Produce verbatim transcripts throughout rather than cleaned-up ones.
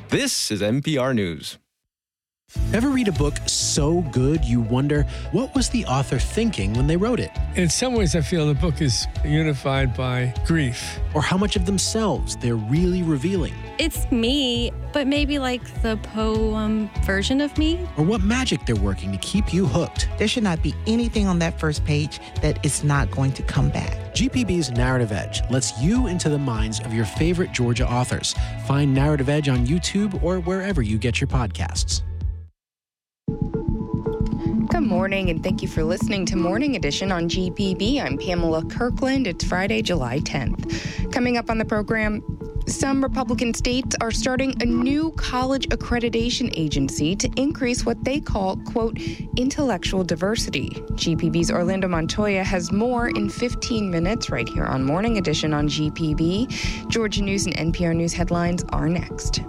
This is N P R News. Ever read a book so good you wonder, what was the author thinking when they wrote it? In some ways, I feel the book is unified by grief. Or how much of themselves they're really revealing? It's me, but maybe like the poem version of me. Or what magic they're working to keep you hooked? There should not be anything on that first page that is not going to come back. G P B's Narrative Edge lets you into the minds of your favorite Georgia authors. Find Narrative Edge on YouTube or wherever you get your podcasts. Good morning, and thank you for listening to Morning Edition on G P B. I'm Pamela Kirkland. It's Friday, July tenth. Coming up on the program, some Republican states are starting a new college accreditation agency to increase what they call, quote, intellectual diversity. G P B's Orlando Montoya has more in fifteen minutes right here on Morning Edition on G P B. Georgia News and N P R News headlines are next.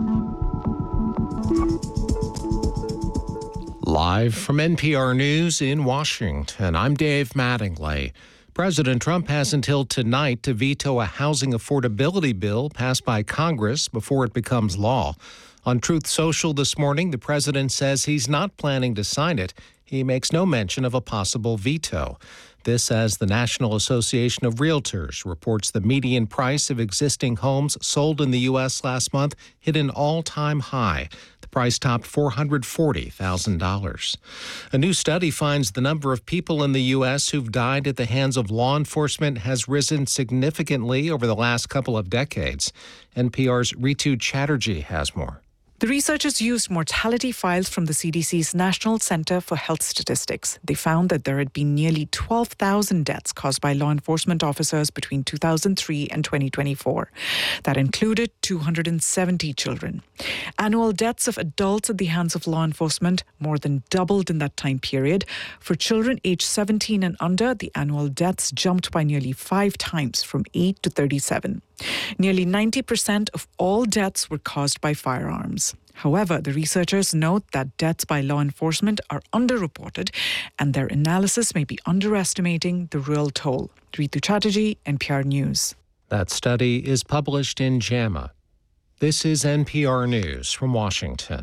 Live from N P R News in Washington, I'm Dave Mattingly. President Trump has until tonight to veto a housing affordability bill passed by Congress before it becomes law. On Truth Social this morning, the president says he's not planning to sign it. He makes no mention of a possible veto. This as the National Association of Realtors reports the median price of existing homes sold in the U S last month hit an all-time high. The price topped four hundred forty thousand dollars. A new study finds the number of people in the U S who've died at the hands of law enforcement has risen significantly over the last couple of decades. N P R's Ritu Chatterjee has more. The researchers used mortality files from the C D C's National Center for Health Statistics. They found that there had been nearly twelve thousand deaths caused by law enforcement officers between two thousand three and twenty twenty-four. That included two hundred seventy children. Annual deaths of adults at the hands of law enforcement more than doubled in that time period. For children aged seventeen and under, the annual deaths jumped by nearly five times, from eight to thirty-seven. Nearly ninety percent of all deaths were caused by firearms. However, the researchers note that deaths by law enforcement are underreported and their analysis may be underestimating the real toll. Ritu Chatterjee, N P R News. That study is published in JAMA. This is N P R News from Washington.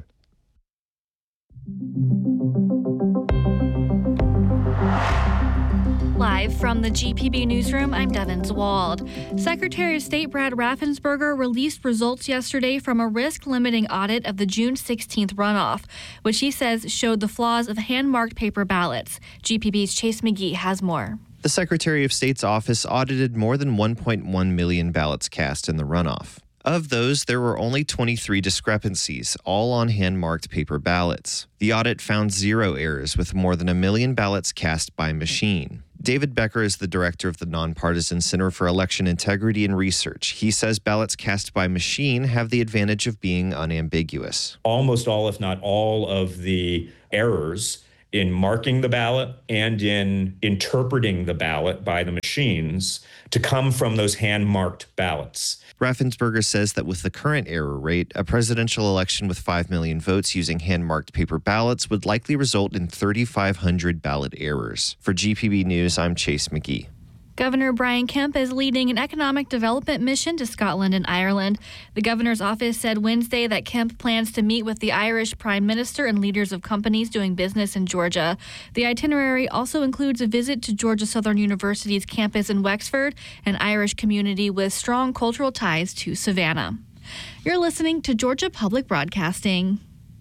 Live from the G P B newsroom, I'm Devin Zwald. Secretary of State Brad Raffensperger released results yesterday from a risk-limiting audit of the June sixteenth runoff, which he says showed the flaws of hand-marked paper ballots. G P B's Chase McGee has more. The Secretary of State's office audited more than one point one million ballots cast in the runoff. Of those, there were only twenty-three discrepancies, all on hand-marked paper ballots. The audit found zero errors, with more than a million ballots cast by machine. David Becker is the director of the Nonpartisan Center for Election Integrity and Research. He says ballots cast by machine have the advantage of being unambiguous. Almost all, if not all, of the errors in marking the ballot and in interpreting the ballot by the machines to come from those hand-marked ballots. Raffensperger says that with the current error rate, a presidential election with five million votes using hand-marked paper ballots would likely result in thirty-five hundred ballot errors. For G P B News, I'm Chase McGee. Governor Brian Kemp is leading an economic development mission to Scotland and Ireland. The governor's office said Wednesday that Kemp plans to meet with the Irish Prime Minister and leaders of companies doing business in Georgia. The itinerary also includes a visit to Georgia Southern University's campus in Wexford, an Irish community with strong cultural ties to Savannah. You're listening to Georgia Public Broadcasting.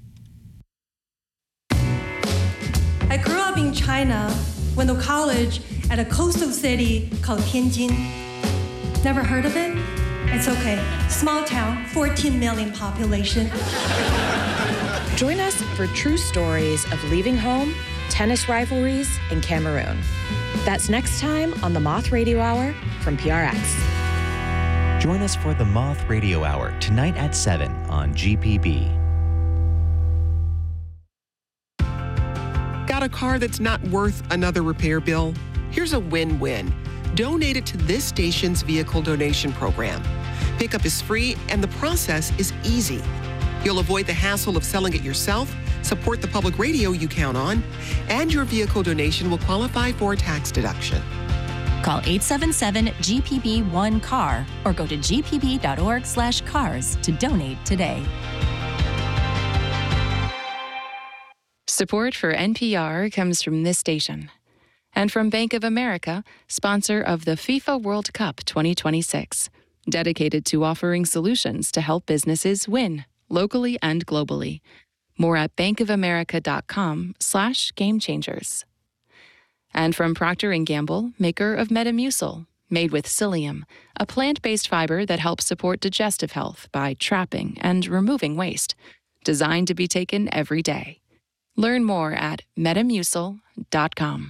I grew up in China, went to college at a coastal city called Tianjin. Never heard of it? It's okay. Small town, fourteen million population. Join us for true stories of leaving home, tennis rivalries, and Cameroon. That's next time on the Moth Radio Hour from P R X. Join us for the Moth Radio Hour tonight at seven on G P B. Got a car that's not worth another repair bill? Here's a win-win. Donate it to this station's vehicle donation program. Pickup is free and the process is easy. You'll avoid the hassle of selling it yourself, support the public radio you count on, and your vehicle donation will qualify for a tax deduction. Call eight seven seven G P B one C A R or go to g p b dot org slash cars to donate today. Support for N P R comes from this station and from Bank of America, sponsor of the FIFA World Cup twenty twenty-six, dedicated to offering solutions to help businesses win locally and globally. More at bankofamerica.com slash game changers. And from Procter and Gamble, maker of Metamucil, made with psyllium, a plant-based fiber that helps support digestive health by trapping and removing waste, designed to be taken every day. Learn more at metamucil dot com.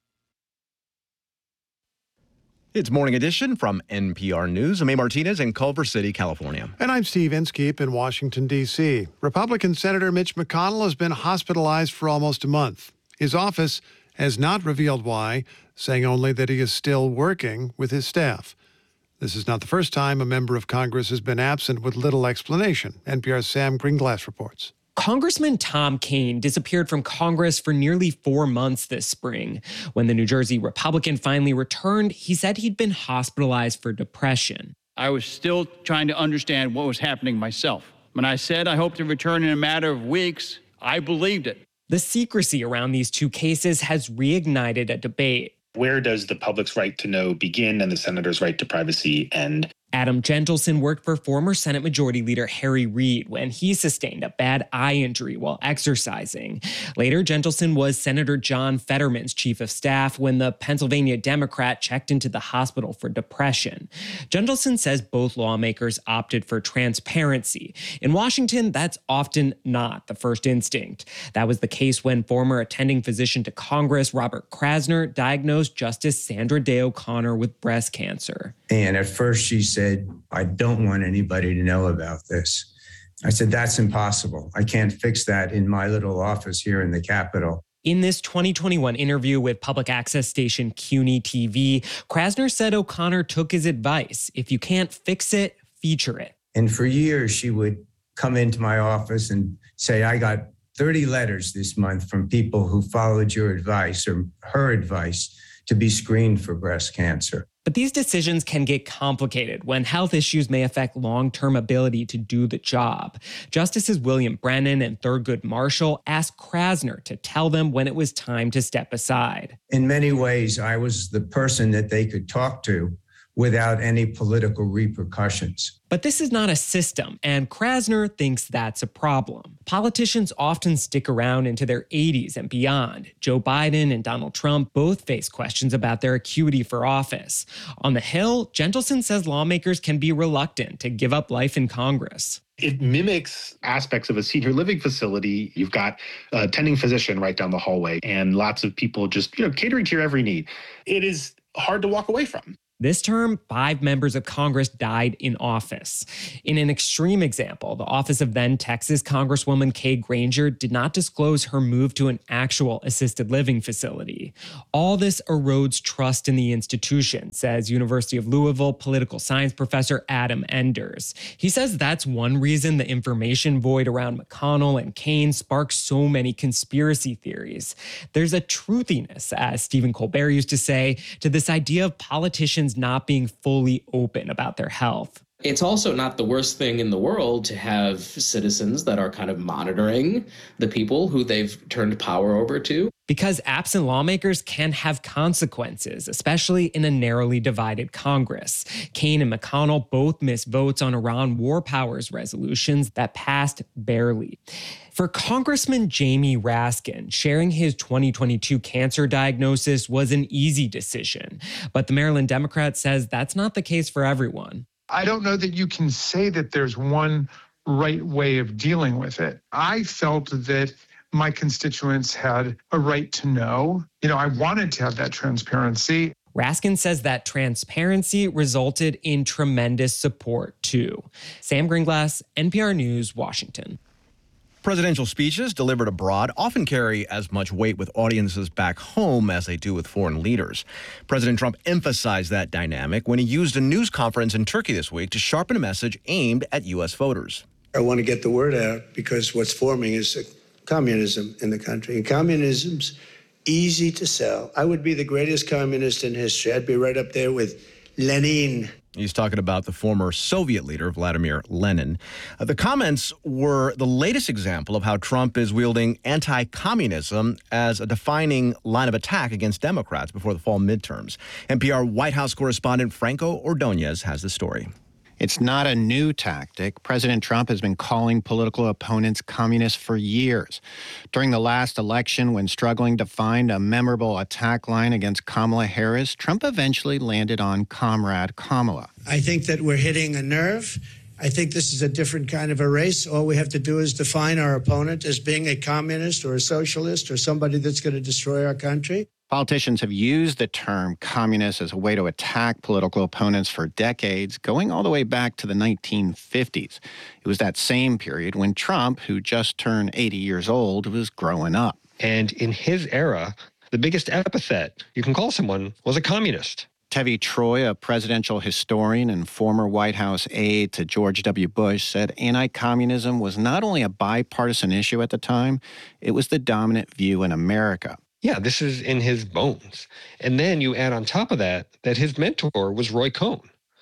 It's Morning Edition from N P R News. I'm A. Martinez in Culver City, California. And I'm Steve Inskeep in Washington, D C Republican Senator Mitch McConnell has been hospitalized for almost a month. His office has not revealed why, saying only that he is still working with his staff. This is not the first time a member of Congress has been absent with little explanation. N P R's Sam Greenglass reports. Congressman Tom Kean disappeared from Congress for nearly four months this spring. When the New Jersey Republican finally returned, he said he'd been hospitalized for depression. I was still trying to understand what was happening myself. When I said I hope to return in a matter of weeks, I believed it. The secrecy around these two cases has reignited a debate. Where does the public's right to know begin and the senator's right to privacy end? Adam Jentelson worked for former Senate Majority Leader Harry Reid when he sustained a bad eye injury while exercising. Later, Jentelson was Senator John Fetterman's chief of staff when the Pennsylvania Democrat checked into the hospital for depression. Jentelson says both lawmakers opted for transparency. In Washington, that's often not the first instinct. That was the case when former attending physician to Congress Robert Krasner diagnosed Justice Sandra Day O'Connor with breast cancer. And at first she said, I don't want anybody to know about this. I said, that's impossible. I can't fix that in my little office here in the Capitol. In this twenty twenty-one interview with public access station C U N Y T V, Krasner said O'Connor took his advice. If you can't fix it, feature it. And for years, she would come into my office and say, I got thirty letters this month from people who followed your advice or her advice to be screened for breast cancer. But these decisions can get complicated when health issues may affect long-term ability to do the job. Justices William Brennan and Thurgood Marshall asked Krasner to tell them when it was time to step aside. In many ways, I was the person that they could talk to without any political repercussions. But this is not a system, and Krasner thinks that's a problem. Politicians often stick around into their eighties and beyond. Joe Biden and Donald Trump both face questions about their acuity for office. On the Hill, Jentelson says lawmakers can be reluctant to give up life in Congress. It mimics aspects of a senior living facility. You've got a attending physician right down the hallway and lots of people just, you know, catering to your every need. It is hard to walk away from. This term, five members of Congress died in office. In an extreme example, the office of then Texas Congresswoman Kay Granger did not disclose her move to an actual assisted living facility. All this erodes trust in the institution, says University of Louisville political science professor Adam Enders. He says that's one reason the information void around McConnell and Kean sparks so many conspiracy theories. There's a truthiness, as Stephen Colbert used to say, to this idea of politicians not being fully open about their health. It's also not the worst thing in the world to have citizens that are kind of monitoring the people who they've turned power over to. Because absent lawmakers can have consequences, especially in a narrowly divided Congress. Kean and McConnell both missed votes on Iran war powers resolutions that passed barely. For Congressman Jamie Raskin, sharing his twenty twenty-two cancer diagnosis was an easy decision. But the Maryland Democrat says that's not the case for everyone. I don't know that you can say that there's one right way of dealing with it. I felt that my constituents had a right to know. You know, I wanted to have that transparency. Raskin says that transparency resulted in tremendous support, too. Sam Greenglass, N P R News, Washington. Presidential speeches delivered abroad often carry as much weight with audiences back home as they do with foreign leaders. President Trump emphasized that dynamic when he used a news conference in Turkey this week to sharpen a message aimed at U S voters. I want to get the word out because what's forming is communism in the country. And communism's easy to sell. I would be the greatest communist in history. I'd be right up there with Lenin. He's talking about the former Soviet leader, Vladimir Lenin. Uh, the comments were the latest example of how Trump is wielding anti-communism as a defining line of attack against Democrats before the fall midterms. N P R White House correspondent Franco Ordonez has the story. It's not a new tactic. President Trump has been calling political opponents communists for years. During the last election, when struggling to find a memorable attack line against Kamala Harris, Trump eventually landed on Comrade Kamala. I think that we're hitting a nerve. I think this is a different kind of a race. All we have to do is define our opponent as being a communist or a socialist or somebody that's going to destroy our country. Politicians have used the term communist as a way to attack political opponents for decades, going all the way back to the nineteen fifties. It was that same period when Trump, who just turned eighty years old, was growing up. And in his era, the biggest epithet you can call someone was a communist. Tevi Troy, a presidential historian and former White House aide to George W. Bush, said anti-communism was not only a bipartisan issue at the time, it was the dominant view in America. Yeah, this is in his bones. And then you add on top of that, that his mentor was Roy Cohn.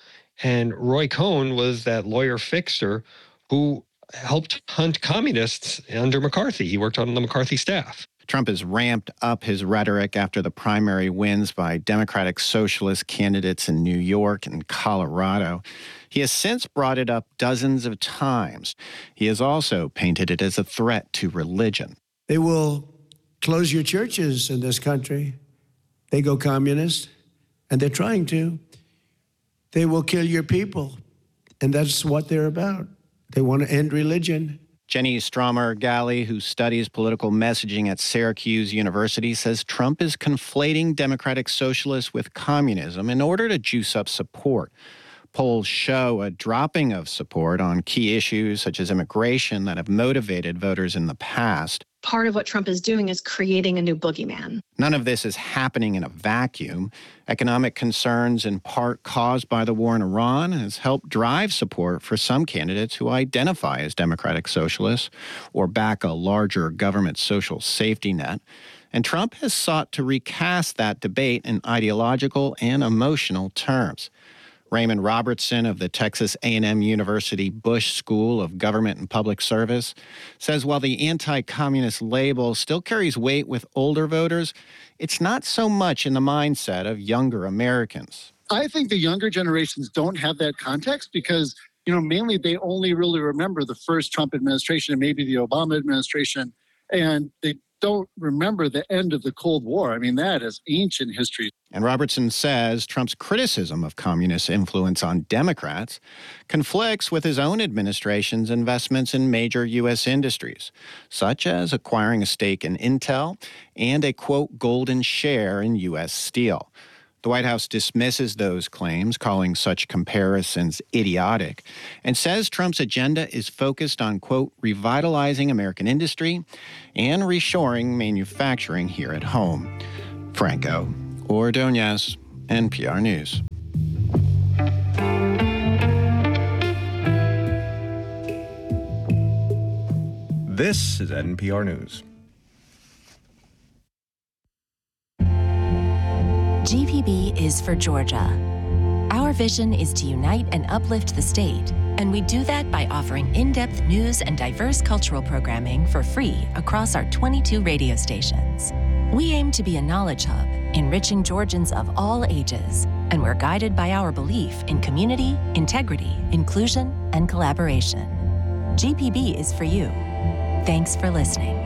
And Roy Cohn was that lawyer fixer who helped hunt communists under McCarthy. He worked on the McCarthy staff. Trump has ramped up his rhetoric after the primary wins by Democratic Socialist candidates in New York and Colorado. He has since brought it up dozens of times. He has also painted it as a threat to religion. They will close your churches in this country. They go communist, and they're trying to. They will kill your people, and that's what they're about. They want to end religion. Jenny Stromer-Galley, who studies political messaging at Syracuse University, says Trump is conflating Democratic Socialists with communism in order to juice up support. Polls show a dropping of support on key issues such as immigration that have motivated voters in the past. Part of what Trump is doing is creating a new boogeyman. None of this is happening in a vacuum. Economic concerns, in part caused by the war in Iran, has helped drive support for some candidates who identify as Democratic Socialists or back a larger government social safety net. And Trump has sought to recast that debate in ideological and emotional terms. Raymond Robertson of the Texas A and M University Bush School of Government and Public Service says while the anti-communist label still carries weight with older voters, it's not so much in the mindset of younger Americans. I think the younger generations don't have that context because, you know, mainly they only really remember the first Trump administration and maybe the Obama administration, and they don't remember the end of the Cold War. I mean, that is ancient history. And Robertson says Trump's criticism of communist influence on Democrats conflicts with his own administration's investments in major U S industries, such as acquiring a stake in Intel and a, quote, golden share in U S steel. The White House dismisses those claims, calling such comparisons idiotic, and says Trump's agenda is focused on, quote, revitalizing American industry and reshoring manufacturing here at home. Franco Ordonez, N P R News. This is N P R News. G P B is for Georgia. Our vision is to unite and uplift the state, and we do that by offering in-depth news and diverse cultural programming for free across our twenty-two radio stations. We aim to be a knowledge hub, enriching Georgians of all ages, and we're guided by our belief in community, integrity, inclusion, and collaboration. G P B is for you. Thanks for listening.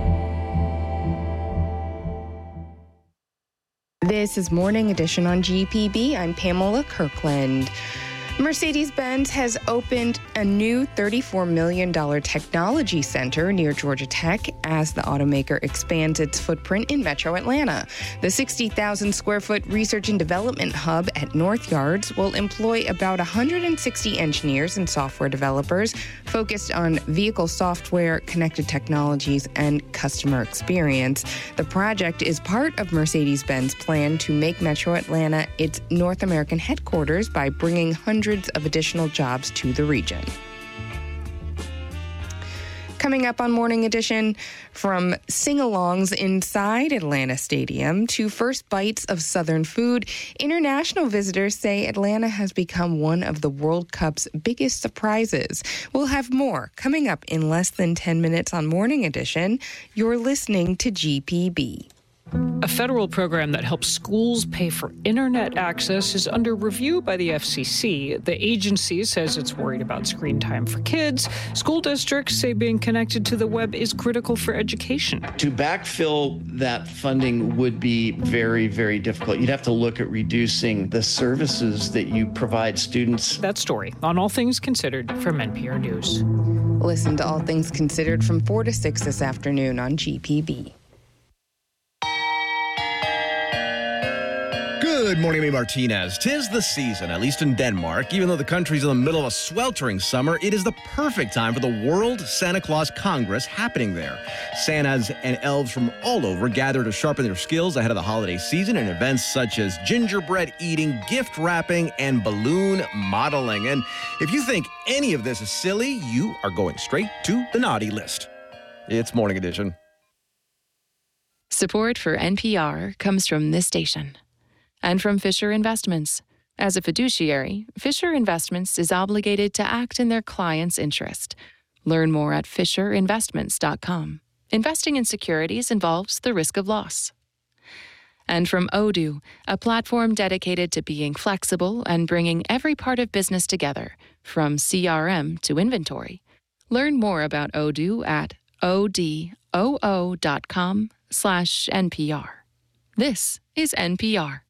This is Morning Edition on G P B. I'm Pamela Kirkland. Mercedes-Benz has opened a new thirty-four million dollars technology center near Georgia Tech as the automaker expands its footprint in Metro Atlanta. The sixty thousand square foot research and development hub at North Yards will employ about one hundred sixty engineers and software developers focused on vehicle software, connected technologies, and customer experience. The project is part of Mercedes-Benz plan to make Metro Atlanta its North American headquarters by bringing hundreds of additional jobs to the region. Coming up on Morning Edition, from sing-alongs inside Atlanta Stadium to first bites of Southern food, international visitors say Atlanta has become one of the World Cup's biggest surprises. We'll have more coming up in less than ten minutes on Morning Edition. You're listening to G P B. A federal program that helps schools pay for internet access is under review by the F C C. The agency says it's worried about screen time for kids. School districts say being connected to the web is critical for education. To backfill that funding would be very, very difficult. You'd have to look at reducing the services that you provide students. That story on All Things Considered from N P R News. Listen to All Things Considered from four to six this afternoon on G P B. Good morning, Amy Martinez. 'Tis the season, at least in Denmark. Even though the country's in the middle of a sweltering summer, it is the perfect time for the World Santa Claus Congress happening there. Santas and elves from all over gather to sharpen their skills ahead of the holiday season in events such as gingerbread eating, gift wrapping, and balloon modeling. And if you think any of this is silly, you are going straight to the naughty list. It's Morning Edition. Support for N P R comes from this station. And from Fisher Investments. As a fiduciary, Fisher Investments is obligated to act in their client's interest. Learn more at fisher investments dot com. Investing in securities involves the risk of loss. And from Odoo, a platform dedicated to being flexible and bringing every part of business together, from C R M to inventory. Learn more about Odoo at odoo dot com slash N P R. This is N P R.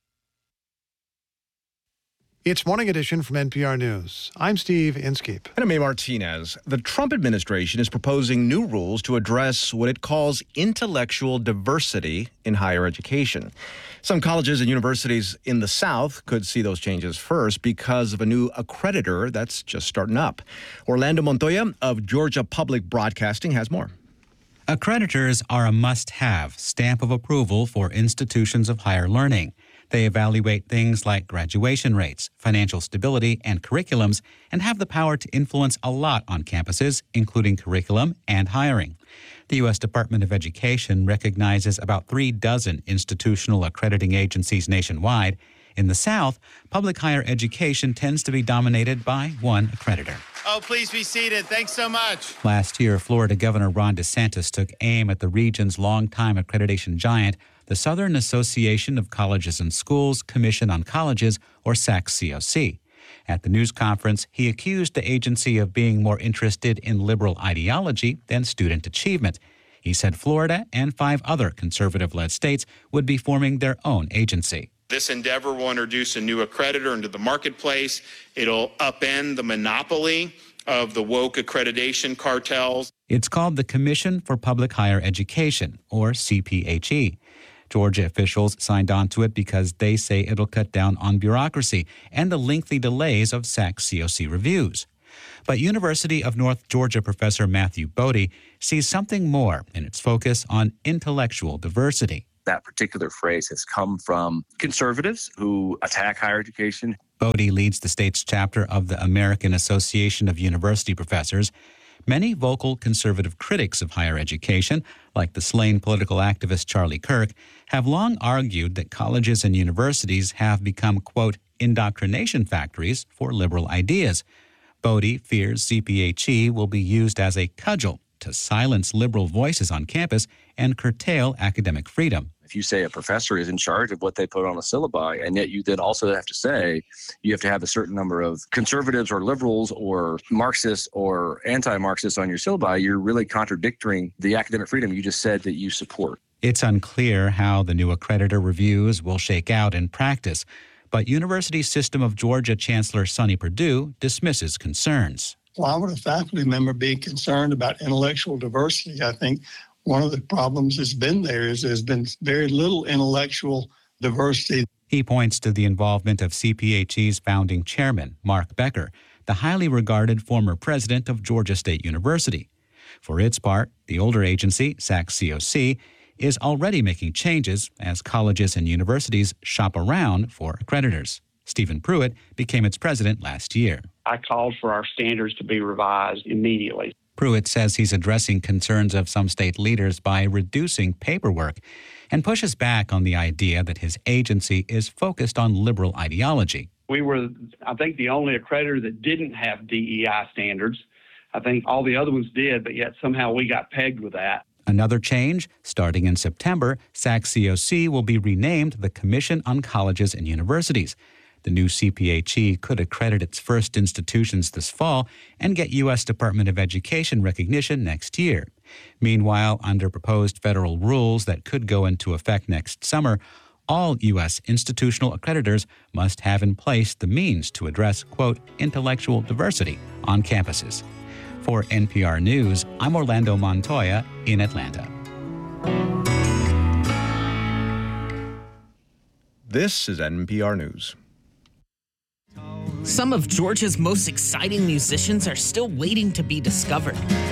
It's Morning Edition from N P R News. I'm Steve Inskeep. And I'm Amy Martinez. The Trump administration is proposing new rules to address what it calls intellectual diversity in higher education. Some colleges and universities in the South could see those changes first because of a new accreditor that's just starting up. Orlando Montoya of Georgia Public Broadcasting has more. Accreditors are a must-have stamp of approval for institutions of higher learning. They evaluate things like graduation rates, financial stability, and curriculums, and have the power to influence a lot on campuses, including curriculum and hiring. The U S Department of Education recognizes about three dozen institutional accrediting agencies nationwide. In the South, public higher education tends to be dominated by one accreditor. Oh, please be seated. Thanks so much. Last year, Florida Governor Ron DeSantis took aim at the region's longtime accreditation giant, the Southern Association of Colleges and Schools Commission on Colleges, or S A C C O C. At the news conference, he accused the agency of being more interested in liberal ideology than student achievement. He said Florida and five other conservative-led states would be forming their own agency. This endeavor will introduce a new accreditor into the marketplace. It'll upend the monopoly of the woke accreditation cartels. It's called the Commission for Public Higher Education, or C P H E. Georgia officials signed on to it because they say it'll cut down on bureaucracy and the lengthy delays of S A C C O C reviews. But University of North Georgia professor Matthew Bodie sees something more in its focus on intellectual diversity. That particular phrase has come from conservatives who attack higher education. Bodie leads the state's chapter of the American Association of University Professors. Many vocal conservative critics of higher education, like the slain political activist Charlie Kirk, have long argued that colleges and universities have become, quote, indoctrination factories for liberal ideas. Bodie fears C P H E will be used as a cudgel to silence liberal voices on campus and curtail academic freedom. If you say a professor is in charge of what they put on a syllabi, and yet you then also have to say you have to have a certain number of conservatives or liberals or Marxists or anti-Marxists on your syllabi, you're really contradicting the academic freedom you just said that you support. It's unclear how the new accreditor reviews will shake out in practice, but University System of Georgia Chancellor Sonny Perdue dismisses concerns. Why would a faculty member be concerned about intellectual diversity? I think one of the problems that's been there is there's been very little intellectual diversity. He points to the involvement of C P H E's founding chairman, Mark Becker, the highly regarded former president of Georgia State University. For its part, the older agency, S A C C O C, is already making changes as colleges and universities shop around for accreditors. Stephen Pruitt became its president last year. I called for our standards to be revised immediately. Pruitt says he's addressing concerns of some state leaders by reducing paperwork and pushes back on the idea that his agency is focused on liberal ideology. We were, I think, the only accreditor that didn't have D E I standards. I think all the other ones did, but yet somehow we got pegged with that. Another change, starting in September, S A C C O C will be renamed the Commission on Colleges and Universities. The new C P H E could accredit its first institutions this fall and get U S Department of Education recognition next year. Meanwhile, under proposed federal rules that could go into effect next summer, all U S institutional accreditors must have in place the means to address, quote, intellectual diversity on campuses. For N P R News, I'm Orlando Montoya in Atlanta. This is N P R News. Some of Georgia's most exciting musicians are still waiting to be discovered.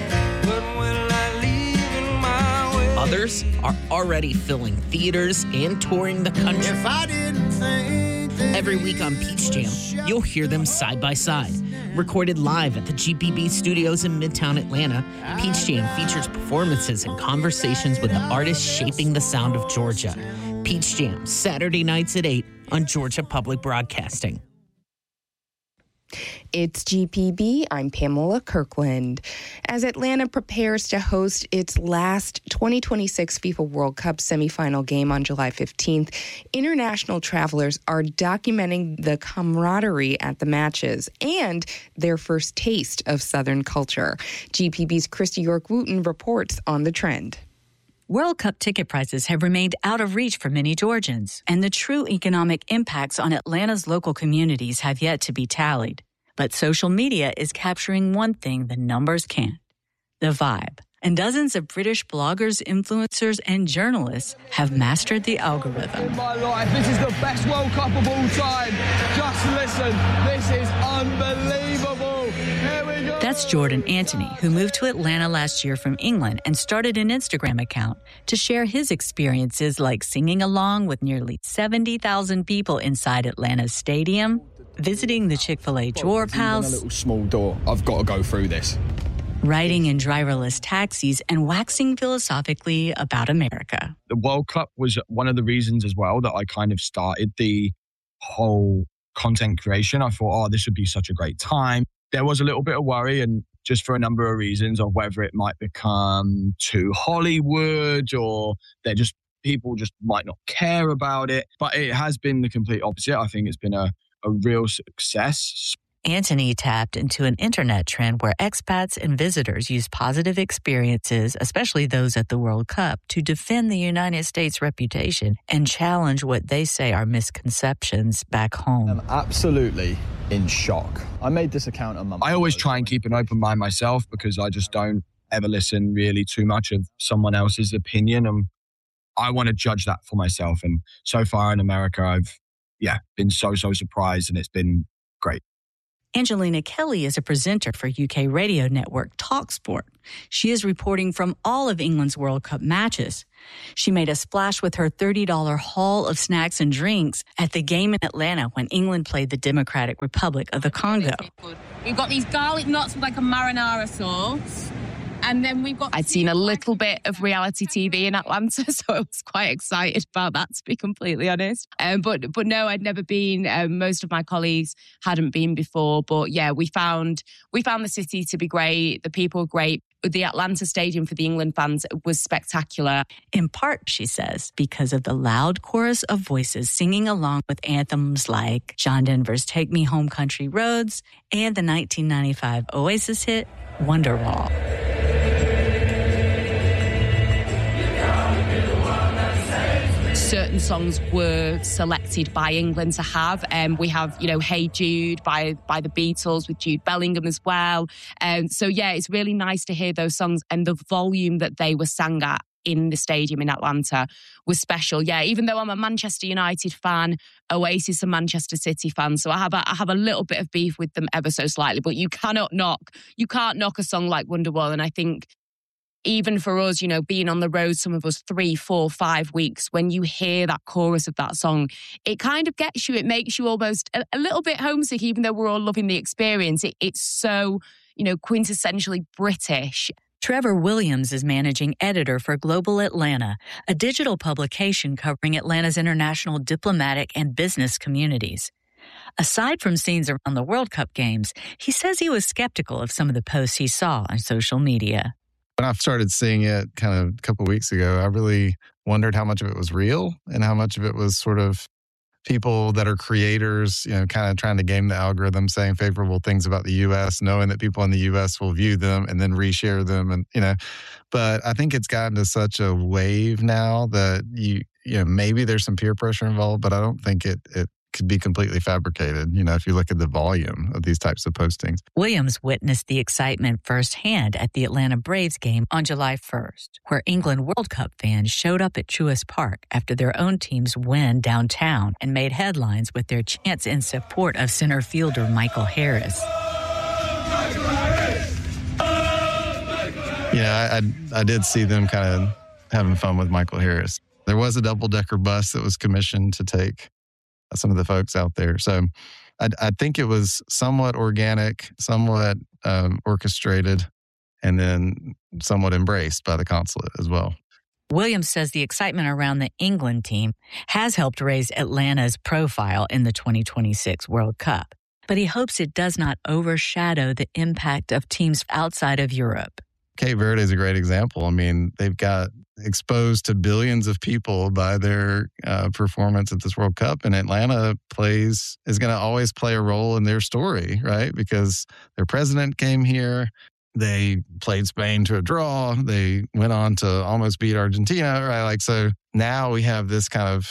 Others are already filling theaters and touring the country. If I didn't think Every week on Peach Jam, you'll hear them side by side. Recorded live at the G P B studios in Midtown Atlanta, Peach Jam features performances and conversations with the artists shaping the sound of Georgia. Peach Jam, Saturday nights at eight on Georgia Public Broadcasting. It's G P B. I'm Pamela Kirkland. As Atlanta prepares to host its last twenty twenty-six FIFA World Cup semifinal game on July fifteenth, international travelers are documenting the camaraderie at the matches and their first taste of Southern culture. G P B's Christy York-Wooten reports on the trend. World Cup ticket prices have remained out of reach for many Georgians, and the true economic impacts on Atlanta's local communities have yet to be tallied. But social media is capturing one thing the numbers can't: the vibe. And dozens of British bloggers, influencers, and journalists have mastered the algorithm. In my life, this is the best World Cup of all time. Just listen, this is unbelievable. Here we go. That's Jordan Anthony, who moved to Atlanta last year from England and started an Instagram account to share his experiences, like singing along with nearly seventy thousand people inside Atlanta's stadium, visiting the Chick-fil-A Drawer House, a little small door. I've got to go through this. Riding in driverless taxis, and waxing philosophically about America. The World Cup was one of the reasons as well that I kind of started the whole content creation. I thought, oh, this would be such a great time. There was a little bit of worry, and just for a number of reasons, of whether it might become too Hollywood or they're just people just might not care about it. But it has been the complete opposite. I think it's been a, a real success. Anthony tapped into an internet trend where expats and visitors use positive experiences, especially those at the World Cup, to defend the United States' reputation and challenge what they say are misconceptions back home. I'm absolutely in shock. I made this account a month I always try and keep an open mind myself because I just don't ever listen really too much of someone else's opinion. And I want to judge that for myself. And so far in America, I've, yeah, been so, so surprised, and it's been great. Angelina Kelly is a presenter for U K radio network TalkSport. She is reporting from all of England's World Cup matches. She made a splash with her thirty dollars haul of snacks and drinks at the game in Atlanta when England played the Democratic Republic of the Congo. We've got these garlic knots with like a marinara sauce. And then we've got... I'd seen a little bit of reality T V in Atlanta, so I was quite excited about that, to be completely honest. Um, but but no, I'd never been. Um, most of my colleagues hadn't been before. But yeah, we found we found the city to be great. The people were great. The Atlanta Stadium for the England fans was spectacular. In part, she says, because of the loud chorus of voices singing along with anthems like John Denver's Take Me Home Country Roads and the nineteen ninety-five Oasis hit Wonderwall. Certain songs were selected by England to have. Um, we have, you know, Hey Jude by by the Beatles with Jude Bellingham as well. Um, so, yeah, it's really nice to hear those songs, and the volume that they were sang at in the stadium in Atlanta was special. Yeah, even though I'm a Manchester United fan, Oasis are Manchester City fans, so I have a, I have a little bit of beef with them ever so slightly, but you cannot knock, you can't knock a song like Wonderwall. And I think even for us, you know, being on the road, some of us three, four, five weeks, when you hear that chorus of that song, it kind of gets you. It makes you almost a, a little bit homesick, even though we're all loving the experience. It, it's so, you know, quintessentially British. Trevor Williams is managing editor for Global Atlanta, a digital publication covering Atlanta's international diplomatic and business communities. Aside from scenes around the World Cup games, he says he was skeptical of some of the posts he saw on social media. When I started seeing it kind of a couple of weeks ago, I really wondered how much of it was real and how much of it was sort of people that are creators, you know, kind of trying to game the algorithm, saying favorable things about the U S, knowing that people in the U S will view them and then reshare them. And, you know, but I think it's gotten to such a wave now that you, you know, maybe there's some peer pressure involved, but I don't think it, it could be completely fabricated, you know, if you look at the volume of these types of postings. Williams witnessed the excitement firsthand at the Atlanta Braves game on July first, where England World Cup fans showed up at Truist Park after their own team's win downtown and made headlines with their chants in support of center fielder Michael Harris. Yeah, I, I did see them kind of having fun with Michael Harris. There was a double-decker bus that was commissioned to take some of the folks out there. So I, I think it was somewhat organic, somewhat um, orchestrated, and then somewhat embraced by the consulate as well. Williams says the excitement around the England team has helped raise Atlanta's profile in the twenty twenty-six World Cup, but he hopes it does not overshadow the impact of teams outside of Europe. Cape Verde is a great example. I mean, they've got exposed to billions of people by their uh, performance at this World Cup, and Atlanta plays is going to always play a role in their story, right? Because their president came here, they played Spain to a draw, they went on to almost beat Argentina, right? Like, so now we have this kind of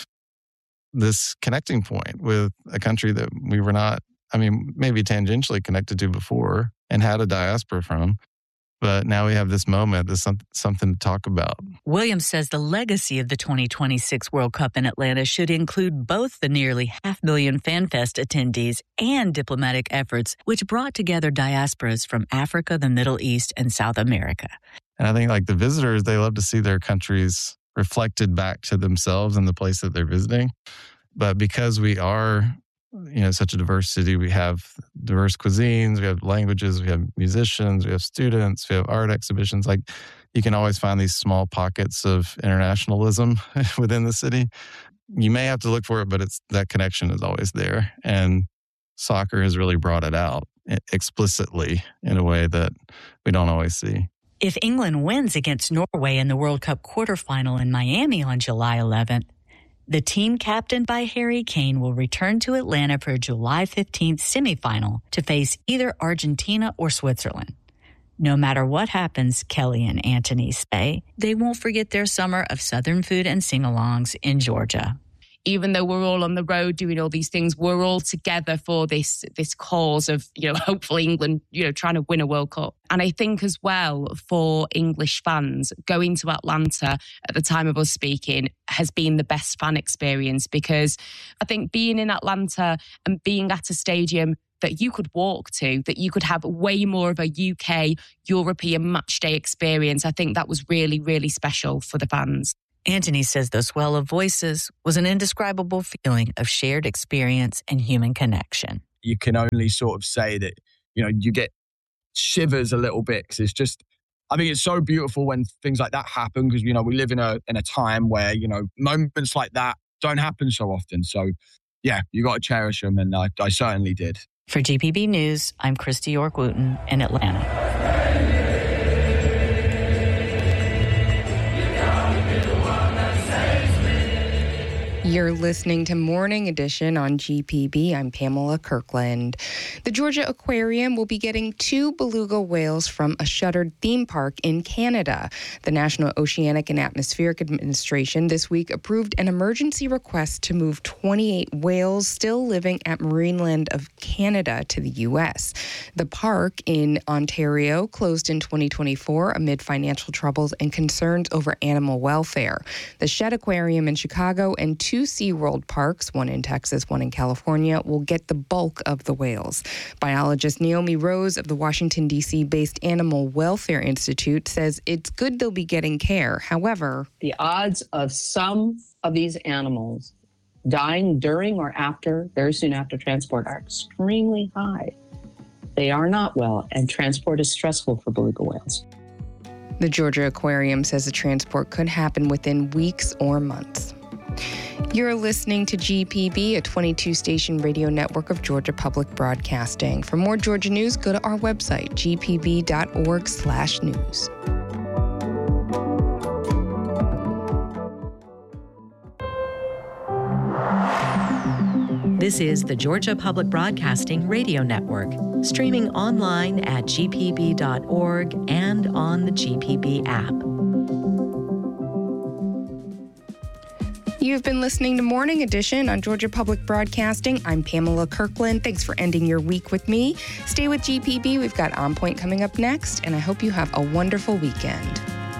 this connecting point with a country that we were not, I mean, maybe tangentially connected to before and had a diaspora from. But now we have this moment, there's some, something to talk about. Williams says the legacy of the twenty twenty-six World Cup in Atlanta should include both the nearly half million FanFest attendees and diplomatic efforts, which brought together diasporas from Africa, the Middle East, and South America. And I think like the visitors, they love to see their countries reflected back to themselves and the place that they're visiting. But because we are, you know, such a diverse city, we have diverse cuisines, we have languages, we have musicians, we have students, we have art exhibitions. Like, you can always find these small pockets of internationalism within the city. You may have to look for it, but it's that connection is always there. And soccer has really brought it out explicitly in a way that we don't always see. If England wins against Norway in the World Cup quarterfinal in Miami on July eleventh, the team captained by Harry Kane will return to Atlanta for a July fifteenth semifinal to face either Argentina or Switzerland. No matter what happens, Kelly and Anthony say, they won't forget their summer of Southern food and sing-alongs in Georgia. Even though we're all on the road doing all these things, we're all together for this this cause of, you know, hopefully England, you know, trying to win a World Cup. And I think as well for English fans, going to Atlanta at the time of us speaking has been the best fan experience, because I think being in Atlanta and being at a stadium that you could walk to, that you could have way more of a U K, European match day experience, I think that was really, really special for the fans. Anthony says the swell of voices was an indescribable feeling of shared experience and human connection. You can only sort of say that, you know, you get shivers a little bit, because it's just, I think it's so beautiful when things like that happen, because, you know, we live in a in a time where, you know, moments like that don't happen so often. So, yeah, you got to cherish them, and I, I certainly did. For G P B News, I'm Christy York-Wooten in Atlanta. You're listening to Morning Edition on G P B. I'm Pamela Kirkland. The Georgia Aquarium will be getting two beluga whales from a shuttered theme park in Canada. The National Oceanic and Atmospheric Administration this week approved an emergency request to move twenty-eight whales still living at Marineland of Canada to the U S. The park in Ontario closed in twenty twenty-four amid financial troubles and concerns over animal welfare. The Shedd Aquarium in Chicago and two SeaWorld parks, one in Texas, one in California, will get the bulk of the whales. Biologist Naomi Rose of the Washington, D C-based Animal Welfare Institute says it's good they'll be getting care. However, the odds of some of these animals dying during or after, very soon after transport, are extremely high. They are not well, and transport is stressful for beluga whales. The Georgia Aquarium says the transport could happen within weeks or months. You're listening to G P B, a twenty-two station radio network of Georgia Public Broadcasting. For more Georgia news, go to our website, g p b dot org slash news. This is the Georgia Public Broadcasting Radio Network, streaming online at g p b dot org and on the G P B app. You've been listening to Morning Edition on Georgia Public Broadcasting. I'm Pamela Kirkland. Thanks for ending your week with me. Stay with G P B. We've got On Point coming up next, and I hope you have a wonderful weekend.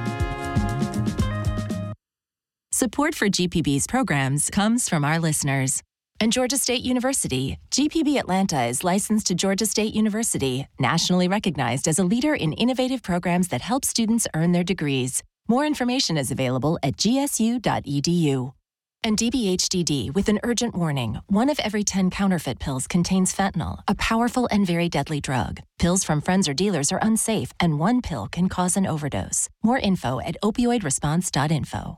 Support for G P B's programs comes from our listeners. And Georgia State University. G P B Atlanta is licensed to Georgia State University, nationally recognized as a leader in innovative programs that help students earn their degrees. More information is available at g s u dot e d u. And D B H D D with an urgent warning. One of every ten counterfeit pills contains fentanyl, a powerful and very deadly drug. Pills from friends or dealers are unsafe, and one pill can cause an overdose. More info at opioid response dot info.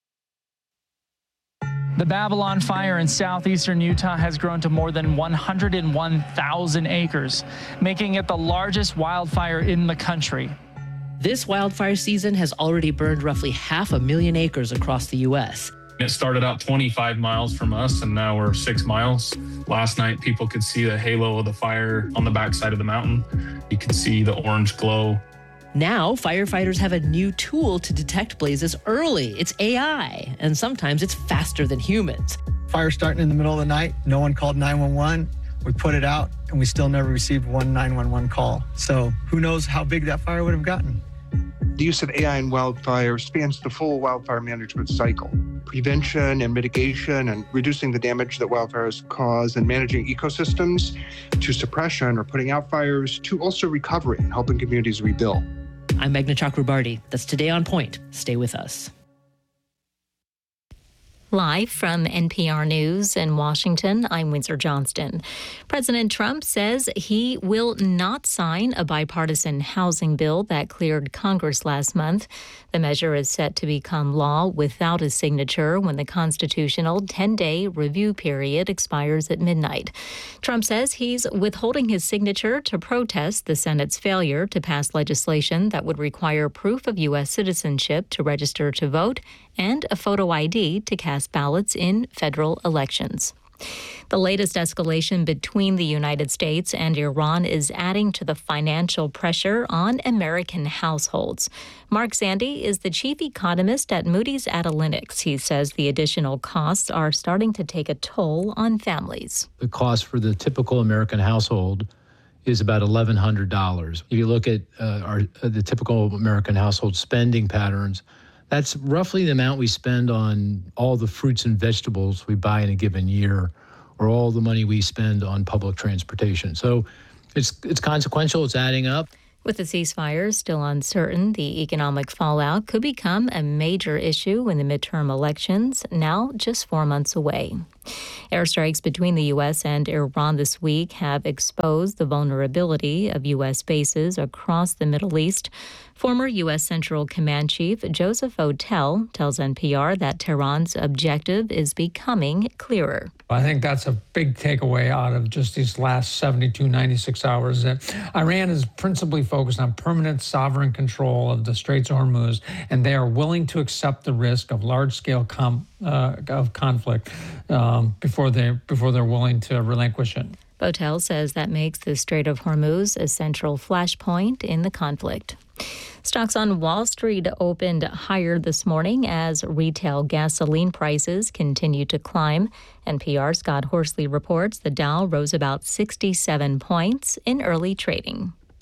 The Babylon Fire in southeastern Utah has grown to more than one hundred one thousand acres, making it the largest wildfire in the country. This wildfire season has already burned roughly half a million acres across the U S. It started out twenty-five miles from us, and now we're six miles. Last night, people could see the halo of the fire on the backside of the mountain. You could see the orange glow. Now, firefighters have a new tool to detect blazes early. It's A I, and sometimes it's faster than humans. Fire starting in the middle of the night, no one called nine one one. We put it out, and we still never received one nine one one call. So who knows how big that fire would have gotten. The use of A I in wildfire spans the full wildfire management cycle. Prevention and mitigation and reducing the damage that wildfires cause and managing ecosystems, to suppression or putting out fires, to also recovery and helping communities rebuild. I'm Meghna Chakrabarty. That's Today on Point. Stay with us. Live from N P R News in Washington, I'm Windsor Johnston. President Trump says he will not sign a bipartisan housing bill that cleared Congress last month. The measure is set to become law without his signature when the constitutional ten-day review period expires at midnight. Trump says he's withholding his signature to protest the Senate's failure to pass legislation that would require proof of U S citizenship to register to vote and a photo I D to cast ballots in federal elections. The latest escalation between the United States and Iran is adding to the financial pressure on American households. Mark Zandi is the chief economist at Moody's Analytics. He says the additional costs are starting to take a toll on families. The cost for the typical American household is about eleven hundred dollars. If you look at uh, our uh, the typical American household spending patterns, that's roughly the amount we spend on all the fruits and vegetables we buy in a given year, or all the money we spend on public transportation. So it's it's consequential, it's adding up. With the ceasefire still uncertain, the economic fallout could become a major issue in the midterm elections, now just four months away. Airstrikes between the U S and Iran this week have exposed the vulnerability of U S bases across the Middle East. Former U S Central Command Chief Joseph Votel tells N P R that Tehran's objective is becoming clearer. I think that's a big takeaway out of just these last seventy-two, ninety-six hours, that Iran is principally focused on permanent sovereign control of the Straits of Hormuz, and they are willing to accept the risk of large-scale com- uh, of conflict um, before they before they're willing to relinquish it. Votel says that makes the Strait of Hormuz a central flashpoint in the conflict. Stocks on Wall Street opened higher this morning as retail gasoline prices continue to climb. N P R's Scott Horsley reports the Dow rose about sixty-seven points in early trading.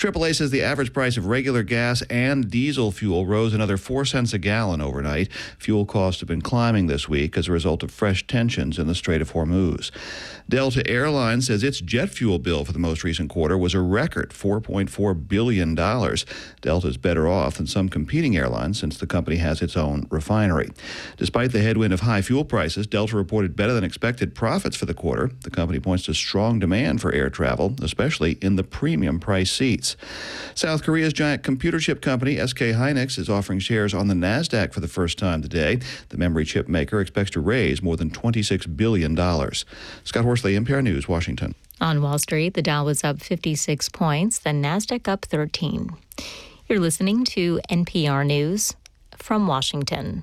triple A says the average price of regular gas and diesel fuel rose another four cents a gallon overnight. Fuel costs have been climbing this week as a result of fresh tensions in the Strait of Hormuz. Delta Airlines says its jet fuel bill for the most recent quarter was a record four point four billion dollars. Delta's better off than some competing airlines since the company has its own refinery. Despite the headwind of high fuel prices, Delta reported better than expected profits for the quarter. The company points to strong demand for air travel, especially in the premium price seats. South Korea's giant computer chip company S K Hynix is offering shares on the NASDAQ for the first time today. The memory chip maker expects to raise more than twenty-six billion dollars. Scott Horsley, N P R News, Washington. On Wall Street, the Dow was up fifty-six points, the NASDAQ up thirteen. You're listening to N P R News from Washington.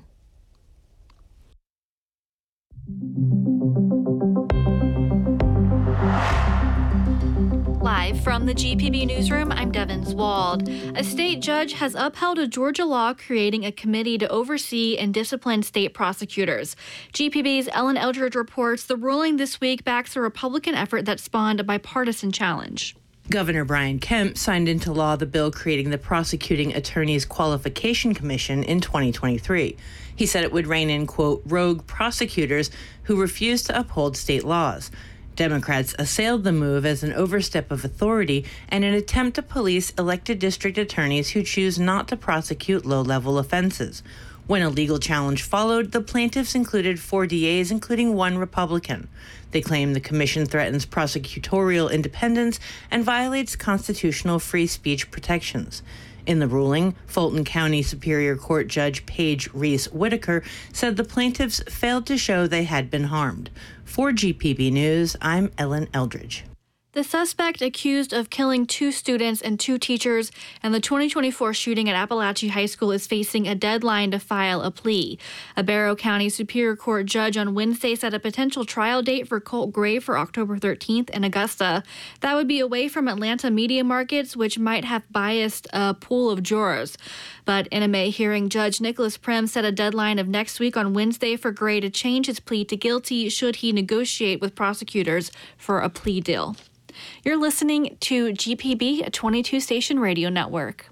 Live from the G P B Newsroom, I'm Devin Zwald. A state judge has upheld a Georgia law creating a committee to oversee and discipline state prosecutors. G P B's Ellen Eldridge reports the ruling this week backs a Republican effort that spawned a bipartisan challenge. Governor Brian Kemp signed into law the bill creating the Prosecuting Attorneys Qualification Commission in twenty twenty-three. He said it would rein in, quote, rogue prosecutors who refuse to uphold state laws. Democrats assailed the move as an overstep of authority and an attempt to police elected district attorneys who choose not to prosecute low-level offenses. When a legal challenge followed, the plaintiffs included four D As, including one Republican. They claim the commission threatens prosecutorial independence and violates constitutional free speech protections. In the ruling, Fulton County Superior Court Judge Paige Reese Whitaker said the plaintiffs failed to show they had been harmed. For G P B News, I'm Ellen Eldridge. The suspect accused of killing two students and two teachers in the twenty twenty-four shooting at Appalachia High School is facing a deadline to file a plea. A Barrow County Superior Court judge on Wednesday set a potential trial date for Colt Gray for October thirteenth in Augusta. That would be away from Atlanta media markets, which might have biased a pool of jurors. But in a May hearing, Judge Nicholas Prim set a deadline of next week on Wednesday for Gray to change his plea to guilty should he negotiate with prosecutors for a plea deal. You're listening to G P B, a twenty-two station radio network.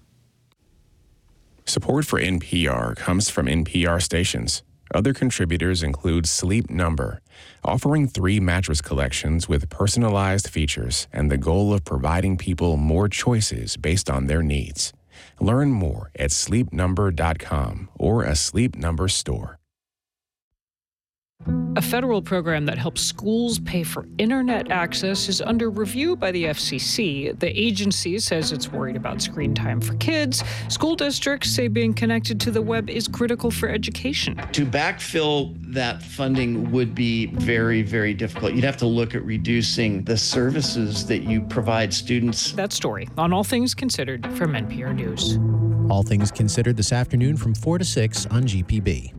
Support for N P R comes from N P R stations. Other contributors include Sleep Number, offering three mattress collections with personalized features and the goal of providing people more choices based on their needs. Learn more at sleep number dot com or a Sleep Number store. A federal program that helps schools pay for internet access is under review by the F C C. The agency says it's worried about screen time for kids. School districts say being connected to the web is critical for education. To backfill that funding would be very, very difficult. You'd have to look at reducing the services that you provide students. That story on All Things Considered from N P R News. All Things Considered this afternoon from four to six on G P B.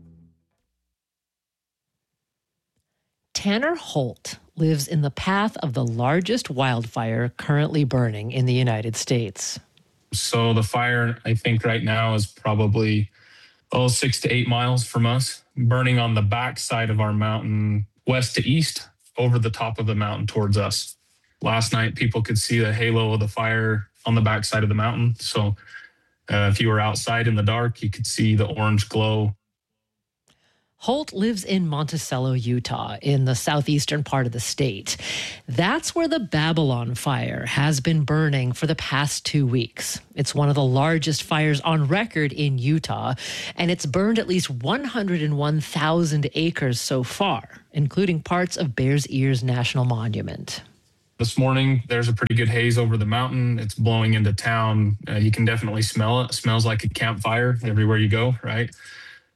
Tanner Holt lives in the path of the largest wildfire currently burning in the United States. So the fire, I think right now is probably, oh, six to eight miles from us, burning on the back side of our mountain, west to east, over the top of the mountain towards us. Last night, people could see the halo of the fire on the back side of the mountain. So uh, if you were outside in the dark, you could see the orange glow. Holt lives in Monticello, Utah, in the southeastern part of the state. That's where the Babylon fire has been burning for the past two weeks. It's one of the largest fires on record in Utah, and it's burned at least one hundred one thousand acres so far, including parts of Bears Ears National Monument. This morning, there's a pretty good haze over the mountain. It's blowing into town. Uh, you can definitely smell it. It smells like a campfire everywhere you go, right?